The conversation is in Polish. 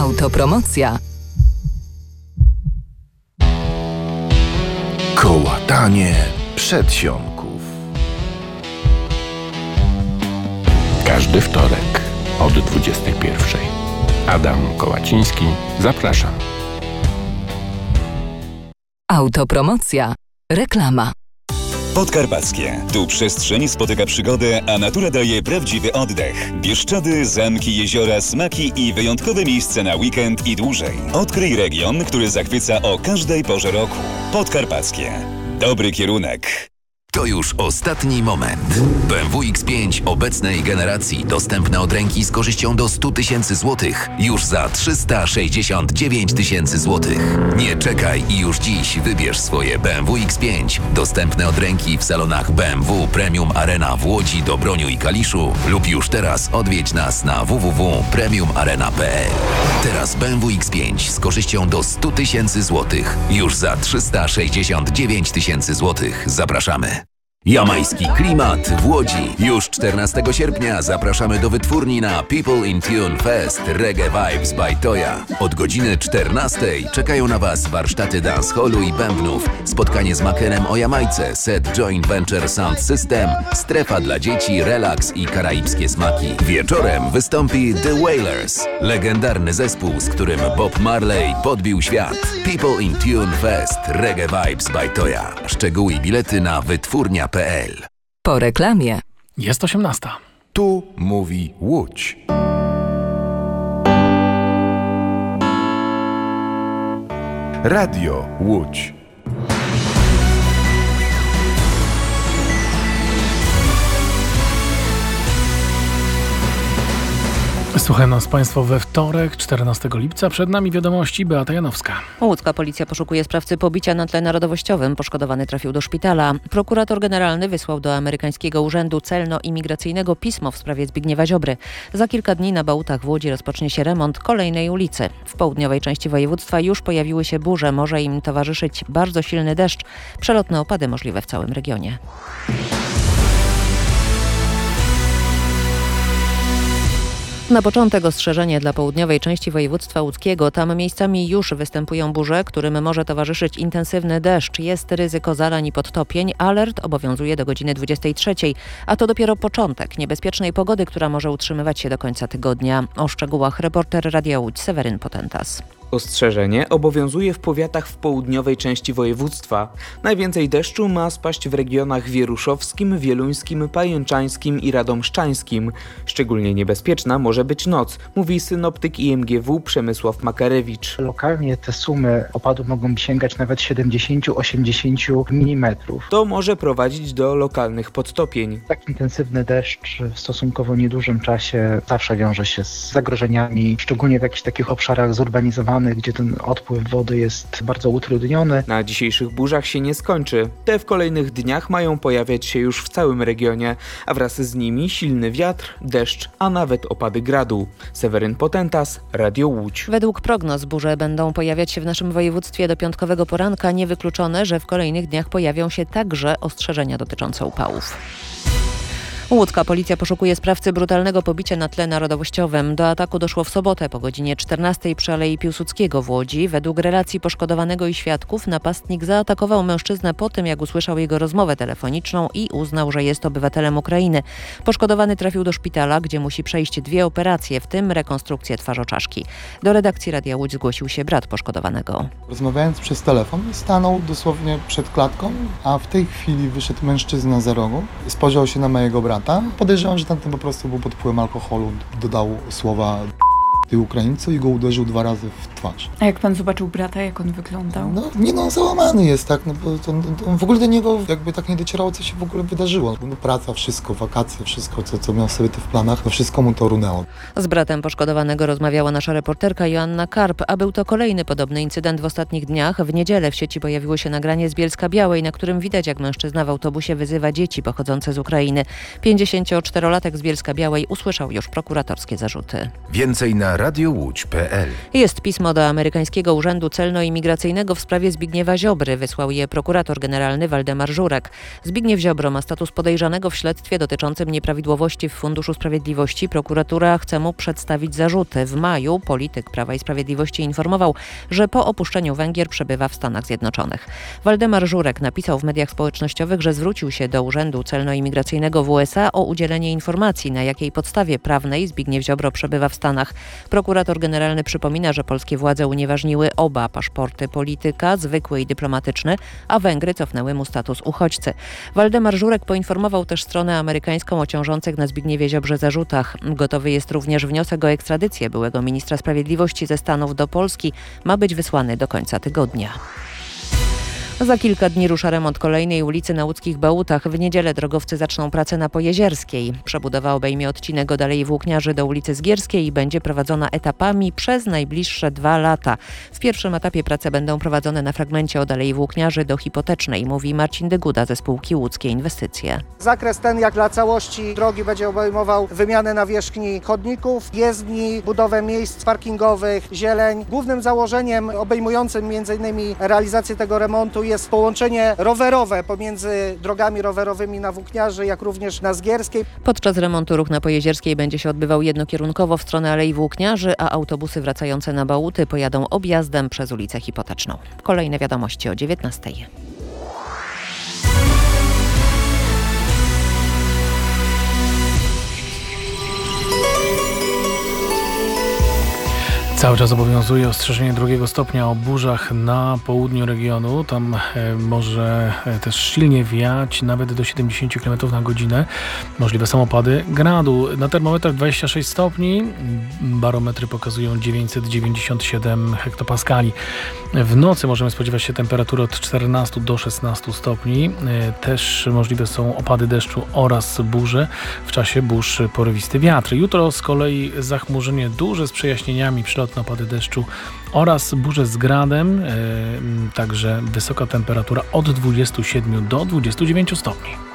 Autopromocja. Kołatanie przedsionków. Każdy wtorek od 21:00. Adam Kołaciński, zapraszam. Autopromocja. Reklama. Podkarpackie. Tu przestrzeń spotyka przygodę, a natura daje prawdziwy oddech. Bieszczady, zamki, jeziora, smaki i wyjątkowe miejsca na weekend i dłużej. Odkryj region, który zachwyca o każdej porze roku. Podkarpackie. Dobry kierunek. To już ostatni moment. BMW X5 obecnej generacji dostępne od ręki z korzyścią do 100 tysięcy złotych już za 369 tysięcy złotych. Nie czekaj i już dziś wybierz swoje BMW X5 dostępne od ręki w salonach BMW Premium Arena w Łodzi, Dobroniu i Kaliszu lub już teraz odwiedź nas na www.premiumarena.pl. Teraz BMW X5 z korzyścią do 100 tysięcy złotych już za 369 tysięcy złotych. Zapraszamy. Jamajski klimat w Łodzi. Już 14 sierpnia zapraszamy do wytwórni na People in Tune Fest Reggae Vibes by Toya. Od godziny 14 czekają na Was warsztaty dancehallu i bębnów, spotkanie z Makerem o Jamajce, set Joint Venture Sound System, strefa dla dzieci, relaks i karaibskie smaki. Wieczorem wystąpi The Wailers, legendarny zespół, z którym Bob Marley podbił świat. People in Tune Fest Reggae Vibes by Toya. Szczegóły i bilety na wytwórnia.pl. Po reklamie. Jest 18. Tu mówi Łódź. Radio Łódź. Słuchają nas Państwo we wtorek, 14 lipca. Przed nami wiadomości. Beata Janowska. Łódzka policja poszukuje sprawcy pobicia na tle narodowościowym. Poszkodowany trafił do szpitala. Prokurator generalny wysłał do amerykańskiego urzędu celno-imigracyjnego pismo w sprawie Zbigniewa Ziobry. Za kilka dni na Bałutach w Łodzi rozpocznie się remont kolejnej ulicy. W południowej części województwa już pojawiły się burze. Może im towarzyszyć bardzo silny deszcz. Przelotne opady możliwe w całym regionie. Na początek ostrzeżenie dla południowej części województwa łódzkiego. Tam miejscami już występują burze, którym może towarzyszyć intensywny deszcz. Jest ryzyko zalań i podtopień. Alert obowiązuje do godziny 23, a to dopiero początek niebezpiecznej pogody, która może utrzymywać się do końca tygodnia. O szczegółach reporter Radia Łódź Seweryn Potentas. Ostrzeżenie obowiązuje w powiatach w południowej części województwa. Najwięcej deszczu ma spaść w regionach wieruszowskim, wieluńskim, pajęczańskim i radomszczańskim. Szczególnie niebezpieczna może być noc, mówi synoptyk IMGW Przemysław Makarewicz. Lokalnie te sumy opadów mogą sięgać nawet 70-80 mm. To może prowadzić do lokalnych podtopień. Tak intensywny deszcz w stosunkowo niedużym czasie zawsze wiąże się z zagrożeniami, szczególnie w jakichś takich obszarach zurbanizowanych, gdzie ten odpływ wody jest bardzo utrudniony. Na dzisiejszych burzach się nie skończy. Te w kolejnych dniach mają pojawiać się już w całym regionie, a wraz z nimi silny wiatr, deszcz, a nawet opady gradu. Seweryn Potentas, Radio Łódź. Według prognoz burze będą pojawiać się w naszym województwie do piątkowego poranka. Niewykluczone, że w kolejnych dniach pojawią się także ostrzeżenia dotyczące upałów. Łódzka policja poszukuje sprawcy brutalnego pobicia na tle narodowościowym. Do ataku doszło w sobotę po godzinie 14 przy Alei Piłsudskiego w Łodzi. Według relacji poszkodowanego i świadków napastnik zaatakował mężczyznę po tym, jak usłyszał jego rozmowę telefoniczną i uznał, że jest obywatelem Ukrainy. Poszkodowany trafił do szpitala, gdzie musi przejść 2 operacje, w tym rekonstrukcję twarzoczaszki. Do redakcji Radia Łódź zgłosił się brat poszkodowanego. Rozmawiając przez telefon, stanął dosłownie przed klatką, a w tej chwili wyszedł mężczyzna za rogu, spojrzał się na mojego brata. Podejrzewam, że tamten po prostu był pod wpływem alkoholu, dodał słowa Ukraińcu i go uderzył 2 razy w twarz. A jak pan zobaczył brata, jak on wyglądał? Załamany jest, tak, bo to w ogóle do niego jakby tak nie docierało, co się w ogóle wydarzyło. Praca, wszystko, wakacje, wszystko, co miał sobie w planach, wszystko mu to runęło. Z bratem poszkodowanego rozmawiała nasza reporterka Joanna Karp, a był to kolejny podobny incydent w ostatnich dniach. W niedzielę w sieci pojawiło się nagranie z Bielska-Białej, na którym widać, jak mężczyzna w autobusie wyzywa dzieci pochodzące z Ukrainy. 54-latek z Bielska-Białej usłyszał już prokuratorskie zarzuty. Więcej na na radiowłódź.pl. Jest pismo do amerykańskiego Urzędu Celno-Imigracyjnego w sprawie Zbigniewa Ziobry. Wysłał je prokurator generalny Waldemar Żurek. Zbigniew Ziobro ma status podejrzanego w śledztwie dotyczącym nieprawidłowości w Funduszu Sprawiedliwości. Prokuratura chce mu przedstawić zarzuty. W maju polityk Prawa i Sprawiedliwości informował, że po opuszczeniu Węgier przebywa w Stanach Zjednoczonych. Waldemar Żurek napisał w mediach społecznościowych, że zwrócił się do Urzędu Celno-Imigracyjnego w USA o udzielenie informacji, na jakiej podstawie prawnej Zbigniew Ziobro przebywa w Stanach. Prokurator generalny przypomina, że polskie władze unieważniły oba paszporty polityka, zwykły i dyplomatyczny, a Węgry cofnęły mu status uchodźcy. Waldemar Żurek poinformował też stronę amerykańską o ciążących na Zbigniewie Ziobrze zarzutach. Gotowy jest również wniosek o ekstradycję byłego ministra sprawiedliwości ze Stanów do Polski. Ma być wysłany do końca tygodnia. Za kilka dni rusza remont kolejnej ulicy na łódzkich Bałutach. W niedzielę drogowcy zaczną pracę na Pojezierskiej. Przebudowa obejmie odcinek od Alei Włókniarzy do ulicy Zgierskiej i będzie prowadzona etapami przez najbliższe 2 lata. W pierwszym etapie prace będą prowadzone na fragmencie od Alei Włókniarzy do Hipotecznej, mówi Marcin Dyguda ze spółki Łódzkie Inwestycje. Zakres ten, jak dla całości drogi, będzie obejmował wymianę nawierzchni chodników, jezdni, budowę miejsc parkingowych, zieleń. Głównym założeniem obejmującym m.in. realizację tego remontu jest połączenie rowerowe pomiędzy drogami rowerowymi na Włókniarzy, jak również na Zgierskiej. Podczas remontu ruch na Pojezierskiej będzie się odbywał jednokierunkowo w stronę Alei Włókniarzy, a autobusy wracające na Bałuty pojadą objazdem przez ulicę Hipoteczną. Kolejne wiadomości o 19:00. Cały czas obowiązuje ostrzeżenie 2 stopnia o burzach na południu regionu. Tam może też silnie wiać, nawet do 70 km na godzinę. Możliwe są opady gradu. Na termometrach 26 stopni. Barometry pokazują 997 hektopaskali. W nocy możemy spodziewać się temperatury od 14 do 16 stopni. Też możliwe są opady deszczu oraz burze. W czasie burz porywisty wiatr. Jutro z kolei zachmurzenie duże z przejaśnieniami, przelotne opady deszczu oraz burze z gradem. Także wysoka temperatura od 27 do 29 stopni.